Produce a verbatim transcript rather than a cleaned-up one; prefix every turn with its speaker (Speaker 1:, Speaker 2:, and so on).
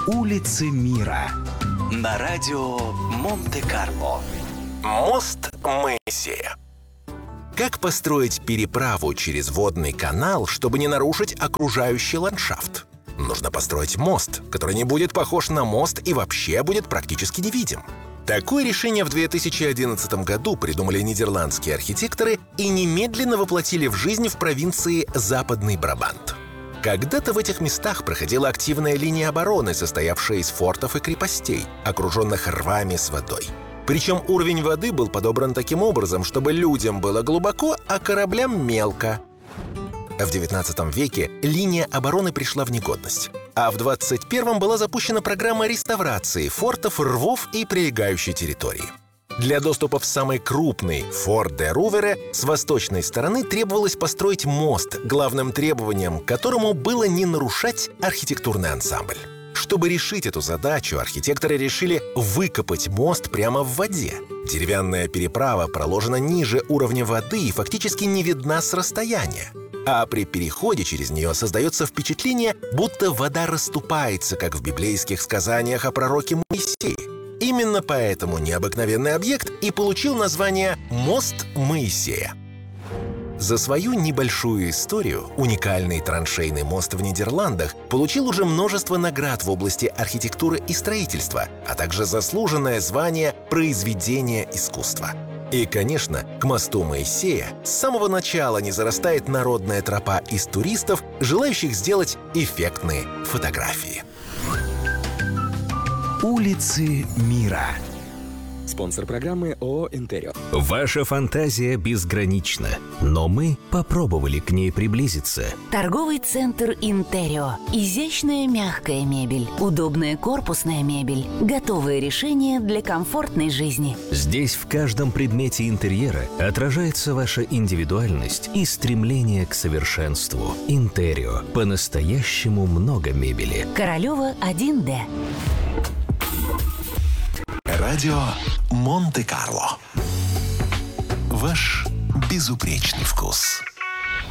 Speaker 1: Улицы мира. На радио Монте-Карло.
Speaker 2: Мост Моисея. Как построить переправу через водный канал, чтобы не нарушить окружающий ландшафт? Нужно построить мост, который не будет похож на мост и вообще будет практически невидим. Такое решение в две тысячи одиннадцатом году придумали нидерландские архитекторы и немедленно воплотили в жизнь в провинции Западный Брабант. Когда-то в этих местах проходила активная линия обороны, состоявшая из фортов и крепостей, окруженных рвами с водой. Причем уровень воды был подобран таким образом, чтобы людям было глубоко, а кораблям мелко. В девятнадцатом веке линия обороны пришла в негодность, а в двадцать первом была запущена программа реставрации фортов, рвов и прилегающей территории. Для доступа в самый крупный форт де Рувере с восточной стороны требовалось построить мост, главным требованием к которому было не нарушать архитектурный ансамбль. Чтобы решить эту задачу, архитекторы решили выкопать мост прямо в воде. Деревянная переправа проложена ниже уровня воды и фактически не видна с расстояния. А при переходе через нее создается впечатление, будто вода расступается, как в библейских сказаниях о пророке Моисее. Именно поэтому необыкновенный объект и получил название «Мост Моисея». За свою небольшую историю уникальный траншейный мост в Нидерландах получил уже множество наград в области архитектуры и строительства, а также заслуженное звание «Произведение искусства». И, конечно, к мосту Моисея с самого начала не зарастает народная тропа из туристов, желающих сделать эффектные фотографии.
Speaker 1: Улицы мира.
Speaker 3: Спонсор программы ООО «Интерио».
Speaker 4: Ваша фантазия безгранична, но мы попробовали к ней приблизиться.
Speaker 5: Торговый центр «Интерио». Изящная мягкая мебель, удобная корпусная мебель, готовые решения для комфортной жизни.
Speaker 4: Здесь в каждом предмете интерьера отражается ваша индивидуальность и стремление к совершенству. «Интерио». По-настоящему много мебели.
Speaker 5: Королева один Д.
Speaker 2: Радио Монте-Карло. Ваш безупречный вкус.